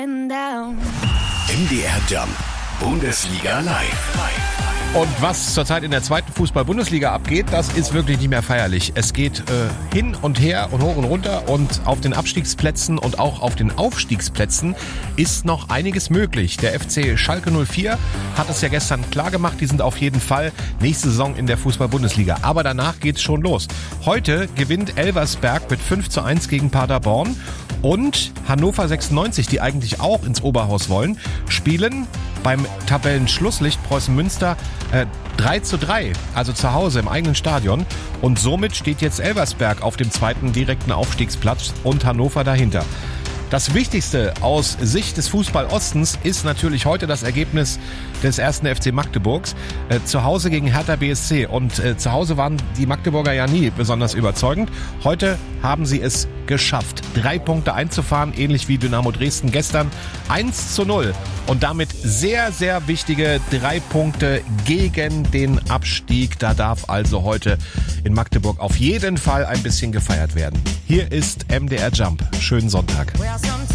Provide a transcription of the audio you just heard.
MDR Jump, Bundesliga live. Und was zurzeit in der zweiten Fußball-Bundesliga abgeht, das ist wirklich nicht mehr feierlich. Es geht hin und her und hoch und runter und auf den Abstiegsplätzen und auch auf den Aufstiegsplätzen ist noch einiges möglich. Der FC Schalke 04 hat es ja gestern klar gemacht, die sind auf jeden Fall nächste Saison in der Fußball-Bundesliga. Aber danach geht's schon los. Heute gewinnt Elversberg mit 5:1 gegen Paderborn und Hannover 96, die eigentlich auch ins Oberhaus wollen, spielen beim Tabellenschlusslicht Preußen Münster 3:3, also zu Hause im eigenen Stadion. Und somit steht jetzt Elversberg auf dem zweiten direkten Aufstiegsplatz und Hannover dahinter. Das Wichtigste aus Sicht des Fußball-Ostens ist natürlich heute das Ergebnis des 1. FC Magdeburgs. Zu Hause gegen Hertha BSC. Und zu Hause waren die Magdeburger ja nie besonders überzeugend. Heute haben sie es geschafft, 3 Punkte einzufahren, ähnlich wie Dynamo Dresden gestern. 1:0. Und damit sehr, sehr wichtige 3 Punkte gegen den Abstieg. Da darf also heute in Magdeburg auf jeden Fall ein bisschen gefeiert werden. Hier ist MDR Jump. Schönen Sonntag.